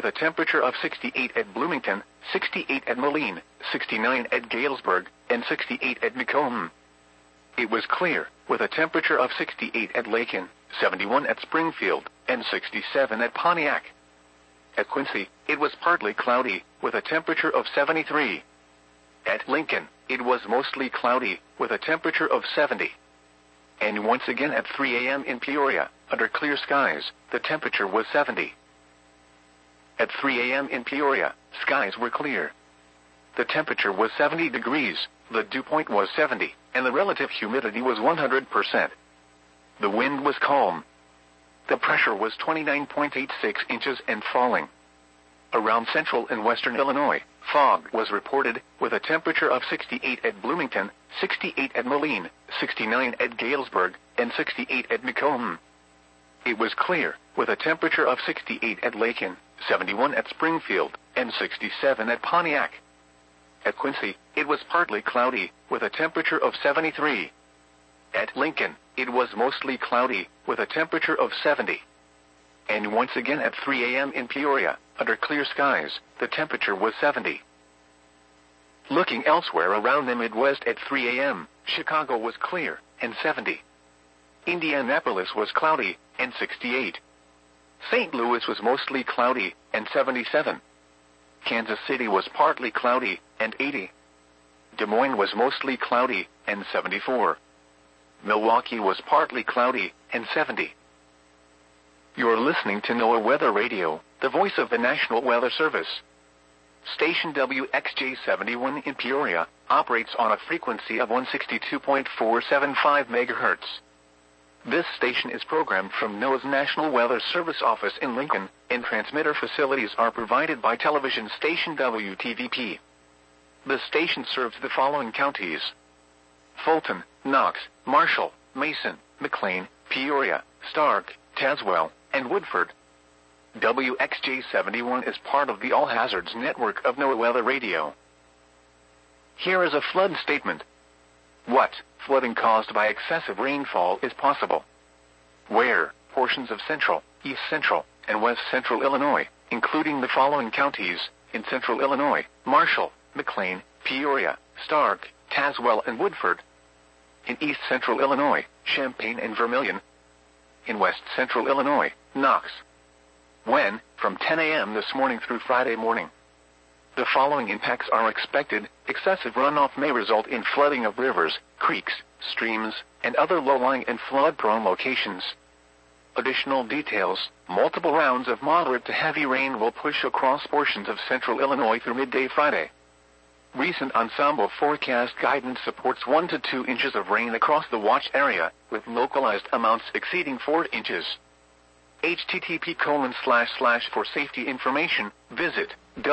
with a temperature of 68 at Bloomington, 68 at Moline, 69 at Galesburg, and 68 at Macomb. It was clear, with a temperature of 68 at Lakin, 71 at Springfield, and 67 at Pontiac. At Quincy, it was partly cloudy, with a temperature of 73. At Lincoln, it was mostly cloudy, with a temperature of 70. And once again at 3 a.m. in Peoria, under clear skies, the temperature was 70. At 3 a.m. in Peoria, skies were clear. The temperature was 70 degrees, the dew point was 70, and the relative humidity was 100%. The wind was calm. The pressure was 29.86 inches and falling. Around central and western Illinois, fog was reported, with a temperature of 68 at Bloomington, 68 at Moline, 69 at Galesburg, and 68 at Macomb. It was clear, with a temperature of 68 at Lakin, 71 at Springfield, and 67 at Pontiac. At Quincy, it was partly cloudy, with a temperature of 73. At Lincoln, it was mostly cloudy, with a temperature of 70. And once again at 3 a.m. in Peoria, under clear skies, the temperature was 70. Looking elsewhere around the Midwest at 3 a.m., Chicago was clear, and 70. Indianapolis was cloudy, and 68. St. Louis was mostly cloudy, and 77. Kansas City was partly cloudy, and 80. Des Moines was mostly cloudy, and 74. Milwaukee was partly cloudy, and 70. You're listening to NOAA Weather Radio, the voice of the National Weather Service. Station WXJ71 in Peoria operates on a frequency of 162.475 MHz. This station is programmed from NOAA's National Weather Service office in Lincoln, and transmitter facilities are provided by television station WTVP. The station serves the following counties: Fulton, Knox, Marshall, Mason, McLean, Peoria, Stark, Tazewell, and Woodford. WXJ71 is part of the All Hazards network of NOAA Weather Radio. Here is a flood statement. What flooding caused by excessive rainfall is possible? Where portions of central, east central, and west central Illinois, including the following counties: in central Illinois, Marshall, McLean, Peoria, Stark, Tazewell, and Woodford. In east central Illinois, Champaign and Vermilion. In west central Illinois, Knox. When? From 10 a.m. this morning through Friday morning. The following impacts are expected. Excessive runoff may result in flooding of rivers, creeks, streams, and other low-lying and flood-prone locations. Additional details: multiple rounds of moderate to heavy rain will push across portions of central Illinois through midday Friday. Recent ensemble forecast guidance supports 1 to 2 inches of rain across the watch area, with localized amounts exceeding 4 inches. http:// for safety information, visit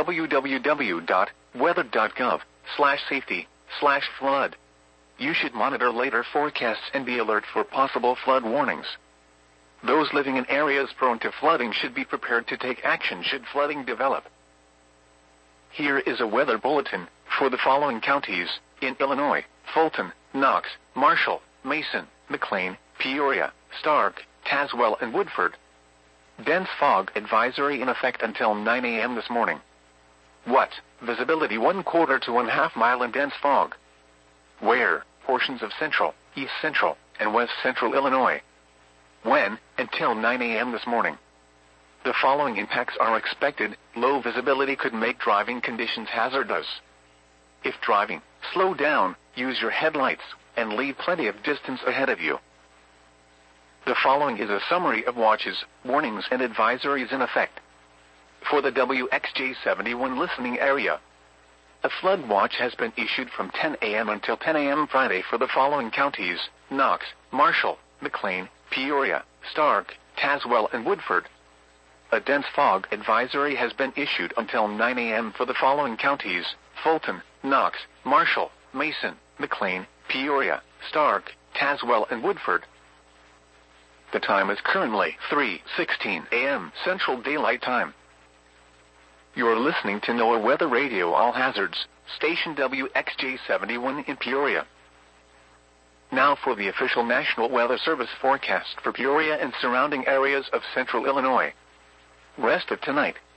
www.weather.gov/safety/flood. You should monitor later forecasts and be alert for possible flood warnings. Those living in areas prone to flooding should be prepared to take action should flooding develop. Here is a weather bulletin for the following counties in Illinois: Fulton, Knox, Marshall, Mason, McLean, Peoria, Stark, Tazewell, and Woodford. Dense fog advisory in effect until 9 a.m. this morning. What? Visibility 1/4 to 1/2 mile in dense fog. Where? Portions of central, east central, and west central Illinois. When? Until 9 a.m. this morning. The following impacts are expected. Low visibility could make driving conditions hazardous. If driving, slow down, use your headlights, and leave plenty of distance ahead of you. The following is a summary of watches, warnings, and advisories in effect. For the WXJ71 listening area, a flood watch has been issued from 10 a.m. until 10 a.m. Friday for the following counties: Knox, Marshall, McLean, Peoria, Stark, Tazewell, and Woodford. A dense fog advisory has been issued until 9 a.m. for the following counties: Fulton, Knox, Marshall, Mason, McLean, Peoria, Stark, Tazewell, and Woodford. The time is currently 3:16 a.m. Central Daylight Time. You're listening to NOAA Weather Radio All Hazards, station WXJ71 in Peoria. Now for the official National Weather Service forecast for Peoria and surrounding areas of central Illinois. Rest of tonight,